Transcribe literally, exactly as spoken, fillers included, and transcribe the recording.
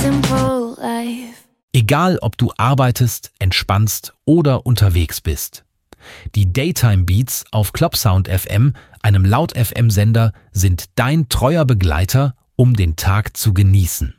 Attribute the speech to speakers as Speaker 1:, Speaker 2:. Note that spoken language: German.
Speaker 1: simple life.
Speaker 2: Egal, ob du arbeitest, entspannst oder unterwegs bist. Die Daytime Beats auf Clubsound F M, einem Laut-F M-Sender, sind dein treuer Begleiter, um den Tag zu genießen.